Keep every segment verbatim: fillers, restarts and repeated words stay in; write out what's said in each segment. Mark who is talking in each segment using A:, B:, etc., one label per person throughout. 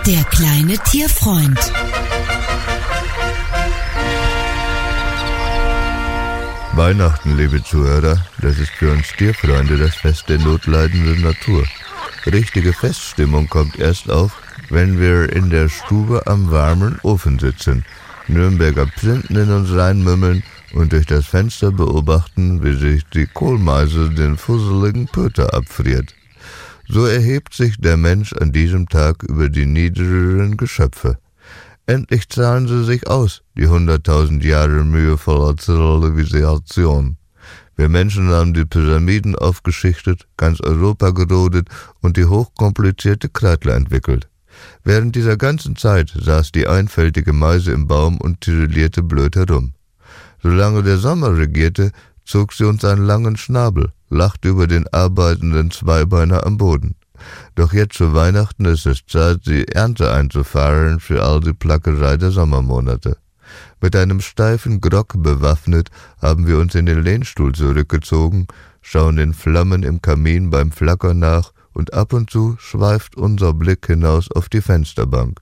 A: Der kleine Tierfreund.
B: Weihnachten, liebe Zuhörer, das ist für uns Tierfreunde das Fest der notleidenden Natur. Richtige Feststimmung kommt erst auf, wenn wir in der Stube am warmen Ofen sitzen, Nürnberger Plinten in uns reinmümmeln und durch das Fenster beobachten, wie sich die Kohlmeise den fusseligen Pöter abfriert. So erhebt sich der Mensch an diesem Tag über die niedrigeren Geschöpfe. Endlich zahlen sie sich aus, die hunderttausend Jahre mühevoller Zivilisation. Wir Menschen haben die Pyramiden aufgeschichtet, ganz Europa gerodet und die hochkomplizierte Kreidler entwickelt. Während dieser ganzen Zeit saß die einfältige Meise im Baum und tirillierte blöd herum. Solange der Sommer regierte, zog sie uns einen langen Schnabel, lachte über den arbeitenden Zweibeiner am Boden. Doch jetzt zu Weihnachten ist es Zeit, die Ernte einzufahren für all die Plackerei der Sommermonate. Mit einem steifen Grock bewaffnet haben wir uns in den Lehnstuhl zurückgezogen, schauen den Flammen im Kamin beim Flackern nach und ab und zu schweift unser Blick hinaus auf die Fensterbank.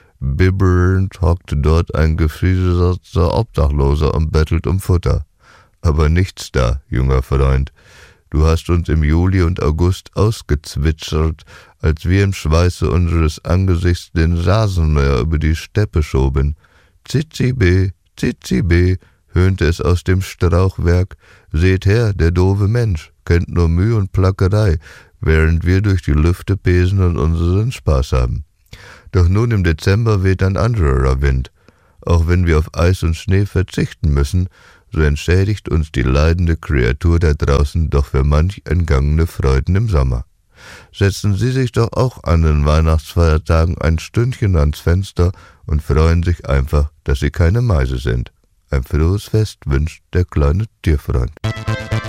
B: Bibbernd hockt dort ein gefrieselter Obdachloser und bettelt um Futter. Aber nichts da, junger Freund. Du hast uns im Juli und August ausgezwitschert, als wir im Schweiße unseres Angesichts den Rasenmäher über die Steppe schoben. Zizibe, Zizibe, höhnte es aus dem Strauchwerk. Seht her, der doofe Mensch kennt nur Mühe und Plackerei, während wir durch die Lüfte pesen und unseren Spaß haben. Doch nun im Dezember weht ein anderer Wind. Auch wenn wir auf Eis und Schnee verzichten müssen, so entschädigt uns die leidende Kreatur da draußen doch für manch entgangene Freuden im Sommer. Setzen Sie sich doch auch an den Weihnachtsfeiertagen ein Stündchen ans Fenster und freuen sich einfach, dass Sie keine Meise sind. Ein frohes Fest wünscht der kleine Tierfreund.